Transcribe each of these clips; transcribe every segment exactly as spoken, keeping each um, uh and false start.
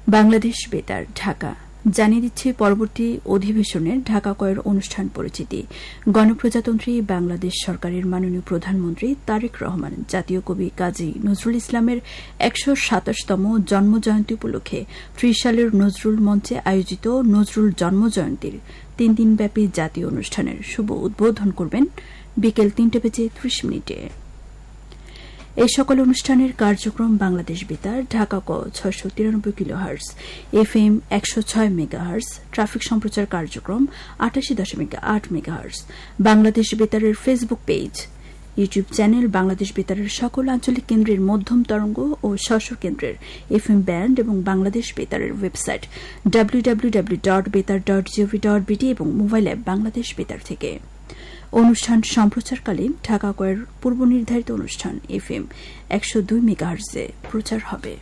বাংলাদেশ বেতার ঢাকা জানিয়ে দিচ্ছে পরবর্তী অধিবেশনের ঢাকা কয়ের অনুষ্ঠান পরিচিতি। গণপ্রজাতন্ত্রী বাংলাদেশ সরকারের মাননীয় প্রধানমন্ত্রী তারেক রহমান জাতীয় কবি কাজী নজরুল ইসলামের একশো সাতাশতম জন্মজয়ন্তী উপলক্ষে ত্রিশ সালের নজরুল মঞ্চে আয়োজিত নজরুল জন্মজয়ন্তীর তিন দিনব্যাপী জাতীয় অনুষ্ঠানের শুভ উদ্বোধন করবেন বিকেল তিনটে বেজে ত্রিশ মিনিটে। এই সকল অনুষ্ঠানের কার্যক্রম বাংলাদেশ বেতার ঢাকা ক ছয়শ তিরানব্বই কিলো হার্স এফ এম একশো ছয় মেগা হার্স ট্রাফিক সম্প্রচার কার্যক্রম আটাশি দশমিক আট mega hertz Bangladesh বেতারের Facebook page YouTube channel Bangladesh বেতারের সকল আঞ্চলিক কেন্দ্রের মধ্যম তরঙ্গ ও স্ব কেন্দ্রের এফ এম ব্যান্ড এবং Bangladesh বেতারের website W W W dot বেতার ডট জিওভি ডট বিডি এবং মোবাইল অ্যাপ বাংলাদেশ বেতার থেকে। অনুষ্ঠান সম্প্রচারকালীন ঢাকা কয়ের পূর্ব নির্ধারিত অনুষ্ঠান এফ এম একশো দুই মেগাহার্জে প্রচার হবে।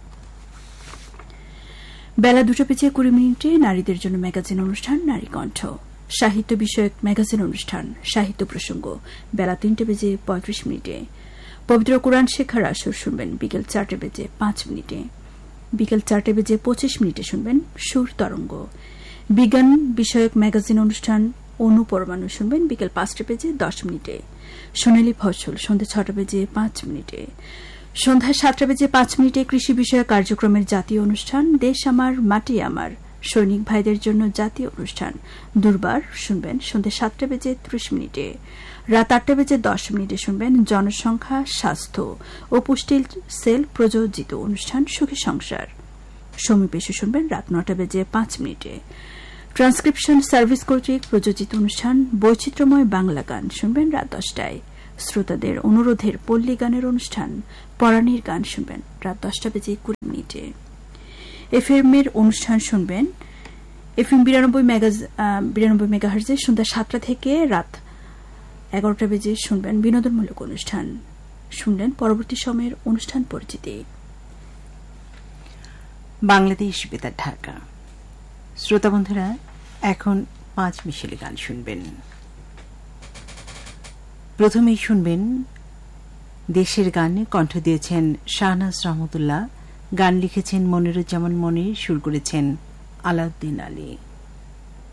বেলা দুটো বেজে কুড়ি মিনিটে নারীদের জন্য ম্যাগাজিন অনুষ্ঠান নারী কণ্ঠ, সাহিত্য বিষয়ক ম্যাগাজিন অনুষ্ঠান সাহিত্য প্রসঙ্গ বেলা তিনটে বেজে পঁয়ত্রিশ মিনিটে। পবিত্র কোরআন শেখার আসর শুনবেন বিকেল চারটে বেজে পাঁচ মিনিটে। বিকেল চারটে বেজে পঁচিশ মিনিটে শুনবেন সুর তরঙ্গ। বিজ্ঞান বিষয়ক ম্যাগাজিন অনুষ্ঠান অনুপরমাণু শুনবেন বিকেল পাঁচটা বেজে দশ মিনিটে। সোনালী ফসল সন্ধ্যা ছটা বেজে পাঁচ মিনিটে। সন্ধ্যা সাতটা বেজে পাঁচ মিনিটে কৃষি বিষয়ক কার্যক্রমের জাতীয় অনুষ্ঠান দেশ আমার মাটি আমার সৈনিক ভাইদের জন্য জাতীয় অনুষ্ঠান দুর্বার শুনবেন সন্ধ্যা সাতটা বেজে ত্রিশ মিনিটে। রাত আটটা বেজে দশ মিনিটে শুনবেন জনসংখ্যা স্বাস্থ্য ও পুষ্টি সেল প্রযোজিত অনুষ্ঠান সুখী সংসার। সমীপেশু শুনবেন রাত নটা বেজে পাঁচ মিনিটে। ট্রান্সক্রিপশন সার্ভিস কর্তৃক প্রযোজিত অনুষ্ঠান বৈচিত্র্যময় বাংলা গান শুনবেন রাত দশটায়। শ্রোতাদের অনুরোধের পল্লী গানের অনুষ্ঠান পরাণীর গান শুনবেন রাত দশটা বেজে কুড়ি মিনিটে। এফ এম এর অনুষ্ঠান শুনবেন এফ এম বিরানব্বই বিরানব্বই মেগাহার্জে সন্ধ্যা সাতটা থেকে রাত এগারোটা বেজে শুনবেন বিনোদনমূলক অনুষ্ঠান। শুনলেন পরবর্তী সময়ের অনুষ্ঠান পরিচিতি। বাংলাদেশ বেতার ঢাকা। শ্রোতা বন্ধুরা, এখন পাঁচ মিশেলে গান শুনবেন। প্রথমেই শুনবেন দেশের গানে কণ্ঠ দিয়েছেন শাহনাজ রহমতুল্লাহ, গান লিখেছেন মনিরুজ্জামান মনির, সুর করেছেন আলাউদ্দিন আলী।